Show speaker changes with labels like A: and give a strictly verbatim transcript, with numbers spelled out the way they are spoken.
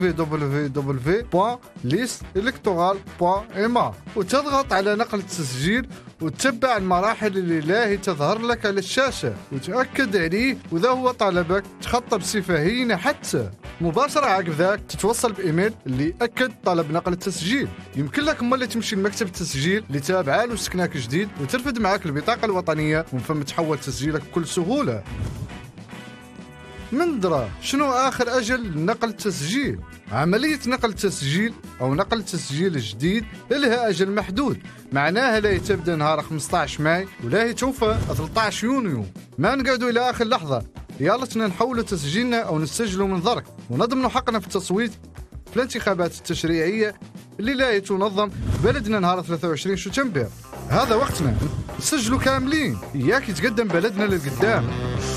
A: دبليو دبليو دبليو دوت ليست إلكتورال دوت إم إيه وتضغط على نقل التسجيل وتتبع المراحل اللي لاهي تظهر لك على الشاشة وتأكد عليه، وإذا هو طلبك تخطى بصفة هينة حتى مباشرة عقب ذاك تتوصل بإيميل اللي أكد طلب نقل التسجيل. يمكن لك مالي تمشي لمكتب التسجيل اللي تابعه له سكناك جديد وترفد معاك البطاقة الوطنية ومن ثم تحول تسجيلك بكل سهولة. من درا شنو آخر أجل لنقل التسجيل؟ عملية نقل التسجيل أو نقل التسجيل الجديد لها أجل محدود، معناها لا تبدأ نهار خمسة عشر ماي ولا توفى ثلاثة عشر يونيو. ما نقعدوا إلى آخر لحظة، يالتنا نحولوا تسجيلنا أو نسجلوا من ضرك ونضمنوا حقنا في التصويت في الانتخابات التشريعية اللي لا تنظم بلدنا نهار ثلاثة وعشرين شتنبر. هذا وقتنا نسجلوا كاملين، إياك يتقدم بلدنا للقدام.